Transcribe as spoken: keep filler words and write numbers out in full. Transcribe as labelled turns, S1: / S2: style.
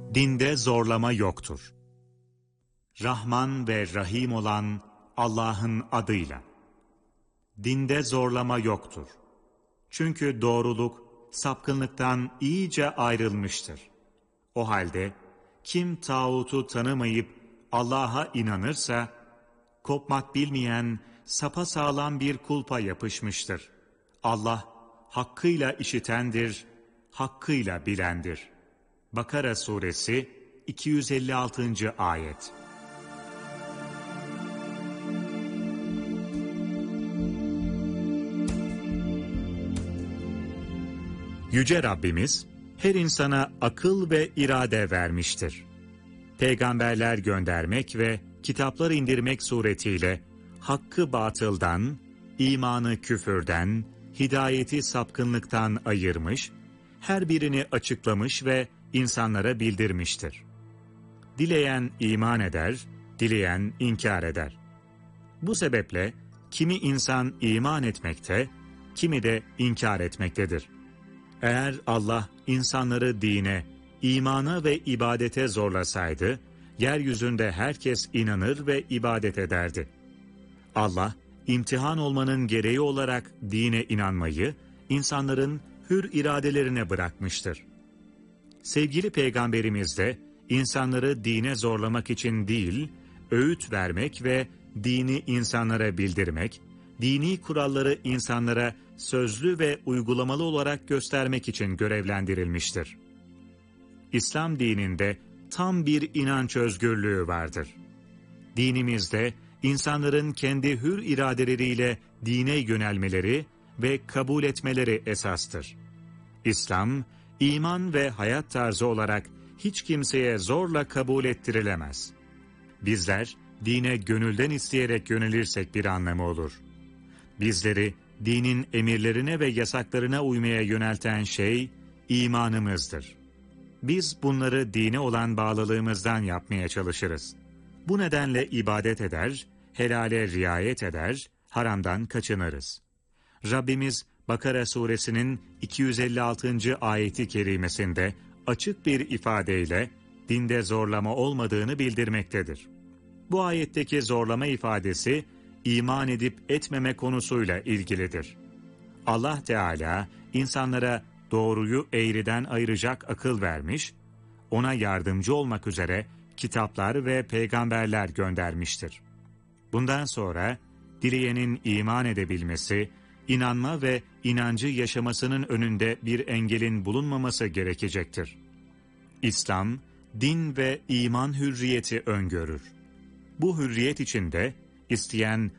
S1: Dinde zorlama yoktur. Rahman ve Rahim olan Allah'ın adıyla. Dinde zorlama yoktur. Çünkü doğruluk sapkınlıktan iyice ayrılmıştır. O halde kim tağutu tanımayıp Allah'a inanırsa, kopmak bilmeyen sapasağlam bir kulpa yapışmıştır. Allah hakkıyla işitendir, hakkıyla bilendir. Bakara Suresi iki yüz elli altıncı. Ayet. Yüce Rabbimiz her insana akıl ve irade vermiştir. Peygamberler göndermek ve kitaplar indirmek suretiyle hakkı batıldan, imanı küfürden, hidayeti sapkınlıktan ayırmış, her birini açıklamış ve insanlara bildirmiştir. Dileyen iman eder, dileyen inkar eder. Bu sebeple kimi insan iman etmekte, kimi de inkar etmektedir. Eğer Allah insanları dine, imana ve ibadete zorlasaydı, yeryüzünde herkes inanır ve ibadet ederdi. Allah, imtihan olmanın gereği olarak dine inanmayı, insanların hür iradelerine bırakmıştır. Sevgili Peygamberimiz de, insanları dine zorlamak için değil, öğüt vermek ve dini insanlara bildirmek, dini kuralları insanlara sözlü ve uygulamalı olarak göstermek için görevlendirilmiştir. İslam dininde tam bir inanç özgürlüğü vardır. Dinimizde insanların kendi hür iradeleriyle dine yönelmeleri ve kabul etmeleri esastır. İslam, iman ve hayat tarzı olarak hiç kimseye zorla kabul ettirilemez. Bizler dine gönülden isteyerek yönelirsek bir anlamı olur. Bizleri dinin emirlerine ve yasaklarına uymaya yönelten şey imanımızdır. Biz bunları dine olan bağlılığımızdan yapmaya çalışırız. Bu nedenle ibadet eder, helale riayet eder, haramdan kaçınırız. Rabbimiz Bakara suresinin iki yüz elli altıncı. ayeti kerimesinde açık bir ifadeyle dinde zorlama olmadığını bildirmektedir. Bu ayetteki zorlama ifadesi iman edip etmeme konusuyla ilgilidir. Allah Teala insanlara doğruyu eğriden ayıracak akıl vermiş, ona yardımcı olmak üzere kitaplar ve peygamberler göndermiştir. Bundan sonra dileyenin iman edebilmesi, inanma ve inancı yaşamasının önünde bir engelin bulunmaması gerekecektir. İslam, din ve iman hürriyeti öngörür. Bu hürriyet içinde isteyen